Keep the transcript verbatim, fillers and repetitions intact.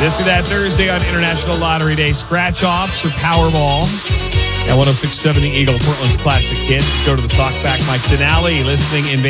This or That Thursday on International Lottery Day. Scratch-offs for Powerball. At one oh six point seven The Eagle, Portland's classic hits. Go to the Talkback Mike Denali, listening in Vancouver.